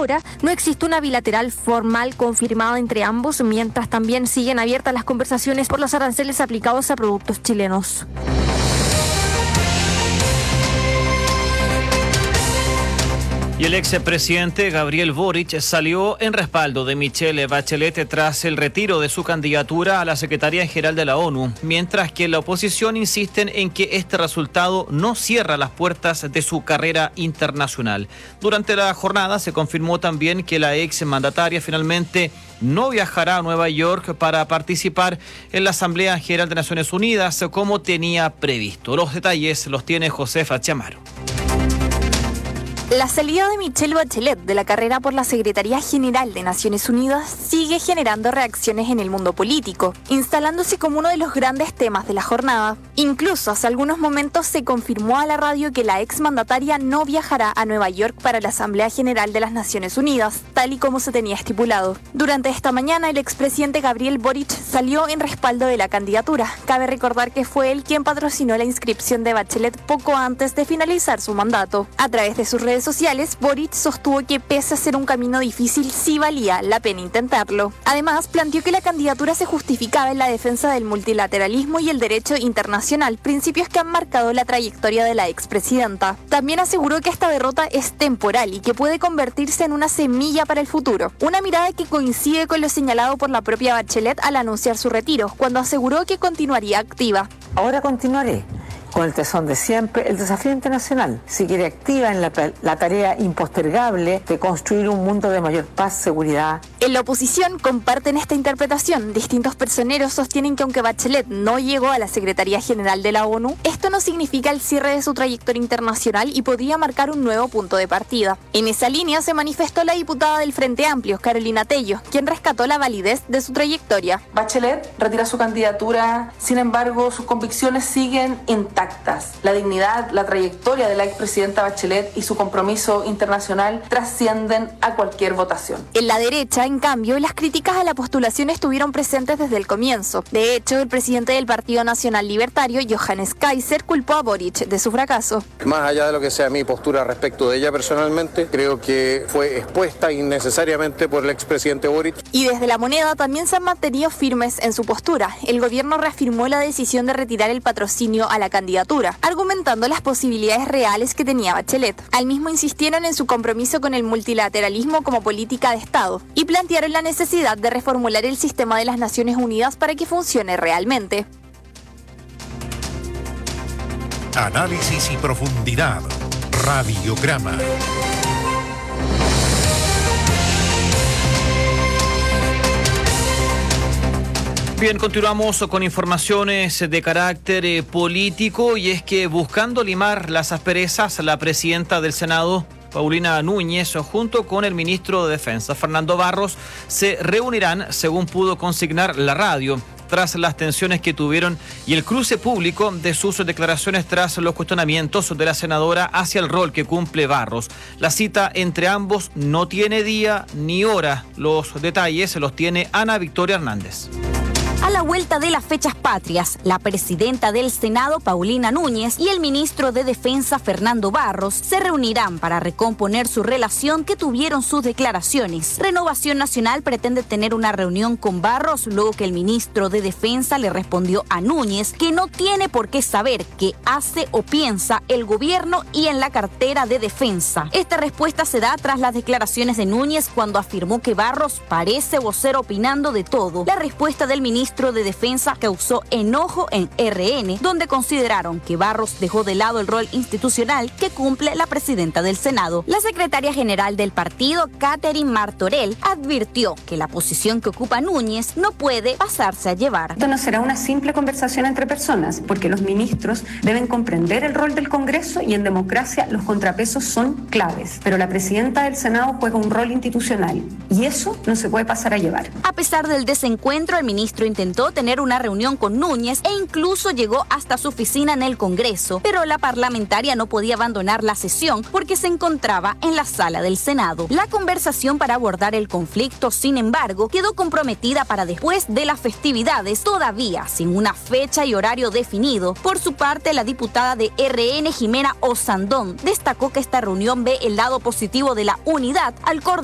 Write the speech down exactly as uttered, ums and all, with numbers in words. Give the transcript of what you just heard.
ahora no existe una bilateral formal confirmada entre ambos, mientras también siguen abiertas las conversaciones por los aranceles aplicados a productos chilenos. Y el expresidente Gabriel Boric salió en respaldo de Michelle Bachelet tras el retiro de su candidatura a la Secretaría General de la ONU, mientras que la oposición insiste en que este resultado no cierra las puertas de su carrera internacional. Durante la jornada se confirmó también que la exmandataria finalmente no viajará a Nueva York para participar en la Asamblea General de Naciones Unidas como tenía previsto. Los detalles los tiene Josefa Chamaro. La salida de Michelle Bachelet de la carrera por la Secretaría General de Naciones Unidas sigue generando reacciones en el mundo político, instalándose como uno de los grandes temas de la jornada. Incluso hace algunos momentos se confirmó a la radio que la exmandataria no viajará a Nueva York para la Asamblea General de las Naciones Unidas, tal y como se tenía estipulado. Durante esta mañana, el expresidente Gabriel Boric salió en respaldo de la candidatura. Cabe recordar que fue él quien patrocinó la inscripción de Bachelet poco antes de finalizar su mandato. A través de sus redes sociales, Boric sostuvo que pese a ser un camino difícil, sí valía la pena intentarlo. Además, planteó que la candidatura se justificaba en la defensa del multilateralismo y el derecho internacional, principios que han marcado la trayectoria de la expresidenta. También aseguró que esta derrota es temporal y que puede convertirse en una semilla para el futuro. Una mirada que coincide con lo señalado por la propia Bachelet al anunciar su retiro, cuando aseguró que continuaría activa. Ahora continuaré con el tesón de siempre, el desafío internacional. Seguiré activa en la, la tarea impostergable de construir un mundo de mayor paz, seguridad. En la oposición comparten esta interpretación. Distintos personeros sostienen que aunque Bachelet no llegó a la Secretaría General de la ONU, esto no significa el cierre de su trayectoria internacional y podría marcar un nuevo punto de partida. En esa línea se manifestó la diputada del Frente Amplio, Carolina Tello, quien rescató la validez de su trayectoria. Bachelet retira su candidatura, sin embargo, sus convicciones siguen intactas. La dignidad, la trayectoria de la expresidenta Bachelet y su compromiso internacional trascienden a cualquier votación. En la derecha, en cambio, las críticas a la postulación estuvieron presentes desde el comienzo. De hecho, el presidente del Partido Nacional Libertario, Johannes Kaiser, culpó a Boric de su fracaso. Más allá de lo que sea mi postura respecto de ella personalmente, creo que fue expuesta innecesariamente por el expresidente Boric. Y desde La Moneda también se han mantenido firmes en su postura. El gobierno reafirmó la decisión de retirar el patrocinio a la candidatura, argumentando las posibilidades reales que tenía Bachelet. Al mismo insistieron en su compromiso con el multilateralismo como política de Estado y plantearon la necesidad de reformular el sistema de las Naciones Unidas para que funcione realmente. Análisis y profundidad. Radiograma. Bien, continuamos con informaciones de carácter eh, político y es que buscando limar las asperezas, la presidenta del Senado, Paulina Núñez, junto con el ministro de Defensa, Fernando Barros, se reunirán, según pudo consignar la radio, tras las tensiones que tuvieron y el cruce público de sus declaraciones tras los cuestionamientos de la senadora hacia el rol que cumple Barros. La cita entre ambos no tiene día ni hora. Los detalles los tiene Ana Victoria Hernández. A la vuelta de las fechas patrias, la presidenta del Senado, Paulina Núñez, y el ministro de Defensa, Fernando Barros, se reunirán para recomponer su relación que tuvieron sus declaraciones. Renovación Nacional pretende tener una reunión con Barros luego que el ministro de Defensa le respondió a Núñez que no tiene por qué saber qué hace o piensa el gobierno y en la cartera de Defensa. Esta respuesta se da tras las declaraciones de Núñez cuando afirmó que Barros parece vocero opinando de todo. La respuesta del ministro de Defensa causó enojo en R N, donde consideraron que Barros dejó de lado el rol institucional que cumple la presidenta del Senado. La secretaria general del partido, Catherine Martorell, advirtió que la posición que ocupa Núñez no puede pasarse a llevar. Esto no será una simple conversación entre personas, porque los ministros deben comprender el rol del Congreso y en democracia los contrapesos son claves. Pero la presidenta del Senado juega un rol institucional y eso no se puede pasar a llevar. A pesar del desencuentro, el ministro intentó tener una reunión con Núñez e incluso llegó hasta su oficina en el Congreso, pero la parlamentaria no podía abandonar la sesión porque se encontraba en la sala del Senado. La conversación para abordar el conflicto, sin embargo, quedó comprometida para después de las festividades, todavía sin una fecha y horario definido. Por su parte, la diputada de R N, Jimena Osandón, destacó que esta reunión ve el lado positivo de la unidad al coordinar